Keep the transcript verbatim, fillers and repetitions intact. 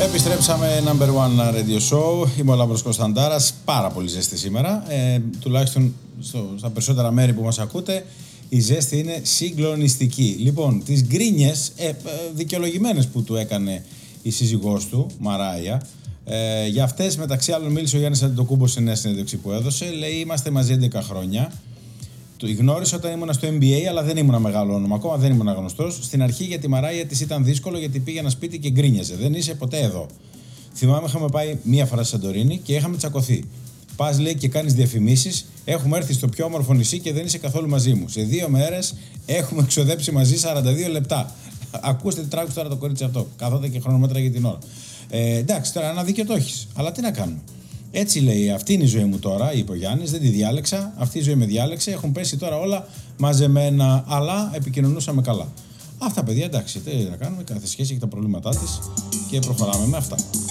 Επιστρέψαμε, Number One Radio Show. Είμαι ο Λάμπρος Κωνσταντάρας. Πάρα πολύ ζέστη σήμερα. Ε, τουλάχιστον στο, στα περισσότερα μέρη που μας ακούτε, η ζέστη είναι συγκλονιστική. Λοιπόν, τις γκρίνιες, ε, ε, δικαιολογημένες που του έκανε η σύζυγός του, Μαράια, ε, για αυτές μεταξύ άλλων μίλησε ο Γιάννης Αντετοκούμπος σε νέα συνέντευξη που έδωσε. Λέει: είμαστε μαζί έντεκα χρόνια. Το γνώρισα όταν ήμουν στο N B A, αλλά δεν ήμουν μεγάλο όνομα. Ακόμα δεν ήμουν γνωστός. Στην αρχή για τη Μαράια της ήταν δύσκολο γιατί πήγε ένα σπίτι και γκρίνιαζε. Δεν είσαι ποτέ εδώ. Θυμάμαι, είχαμε πάει μία φορά στη Σαντορίνη και είχαμε τσακωθεί. Πας, λέει, και κάνεις διαφημίσεις. Έχουμε έρθει στο πιο όμορφο νησί και δεν είσαι καθόλου μαζί μου. Σε δύο μέρες έχουμε ξοδέψει μαζί σαράντα δύο λεπτά. Ακούστε τι τράβηξε τώρα το κορίτσι αυτό. Καθόταν και χρονομέτρα για την ώρα. Ε, εντάξει, τώρα ένα δίκιο το έχεις. Αλλά τι να κάνουμε. Έτσι λέει: αυτή είναι η ζωή μου τώρα, είπε ο Γιάννης, δεν τη διάλεξα. Αυτή η ζωή με διάλεξε. Έχουν πέσει τώρα όλα μαζεμένα. Αλλά επικοινωνούσαμε καλά. Αυτά, παιδιά, εντάξει, τι να κάνουμε. Κάθε σχέση έχει τα προβλήματά της και προχωράμε με αυτά.